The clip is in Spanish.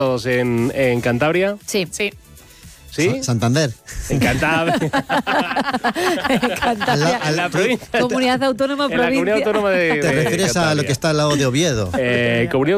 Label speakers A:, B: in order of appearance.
A: en Cantabria.
B: Sí.
C: Sí.
A: ¿Sí?
D: Santander.
A: En Cantabria.
B: Cantabria.
A: En la provincia.
B: Comunidad autónoma,
A: En la
B: provincia.
A: comunidad autónoma de
D: ¿Te refieres a lo que está al lado de Oviedo?
A: Comunidad